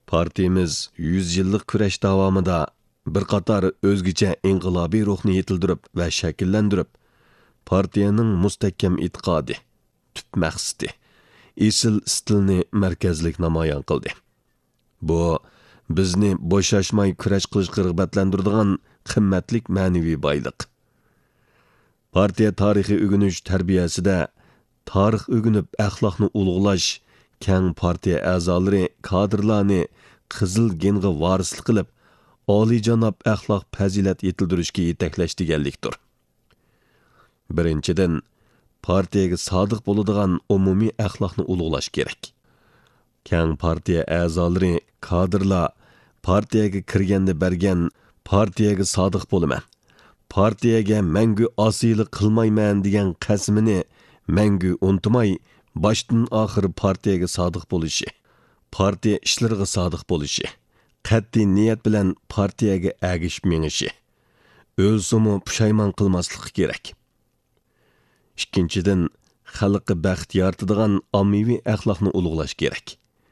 Partiyamiz 100 yillik kurash davomida bir qator o'zgacha inqilobiy ruhni yetildirib va shakllantirib, partiyaning mustahkam e'tiqodi, tub maqsadi, esil stilni markazlik namoyon qildi. Bu bizni bo'shashmay kurash qilishga rag'batlantiradigan qimmatlik ma'naviy boyliq. Partiya tarixiy o'g'inish tarbiyasida tarix o'g'inib axloqni ulug'lash, keng partiya a'zolari, kadrlarni qizil genga varislik qilib, oliyjanob axloq fazilat yetildirishga yetaklash deganlikdir. Birinchidan, partiyaga sodiq bo'ladigan umumiy axloqni ulug'lash kerak. Keng partiya a'zolari, kadrlar partiyaga kirganda bergan partiyaga sodiq bo'laman, partiyaga mangu osiylik qilmayman degan qasmini mangu unutmay, boshdan oxir partiyaga sodiq bo'lishi, partiya ishlariga sodiq bo'lishi, qat'iy niyat bilan partiyaga agishib menishi, o'zini pushaymon qilmaslik kerak. Ikkinchidan, xalqqa baxt yaratadigan ommaviy axloqni ulug'lash kerak.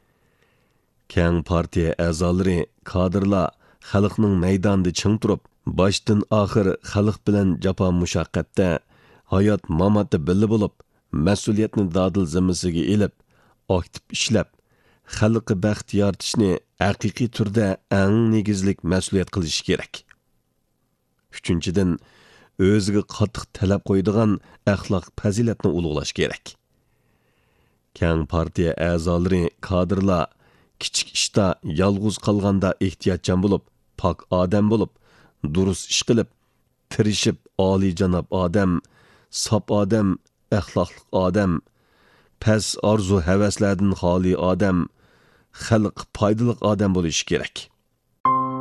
Keng partiya a'zolari, kadrlar xalqning maydonida ching turib, boshdan oxir xalq bilan jafo mushaqqatda, hayot mamotda birga bo'lib, mas'uliyatni dadil zimmasiga elib, aktiv ishlab, xalqqa baxt yaratishni haqiqiy turda eng negizlik mas'uliyat qilish kerak. Uchinchidan, o'ziga qattiq talab qo'yadigan axloq fazilatni ulug'lash kerak. Keng partiya a'zolari, kadrlar kichik ishda yolg'iz qolganda ehtiyotchan bo'lib, pok odam bo'lib, durust ish qilib, tirishib, oliyjanob odam, sop odam, axloqli odam, pas orzu havaslardan xoli odam, xalq foydali odam bo'lishi kerak.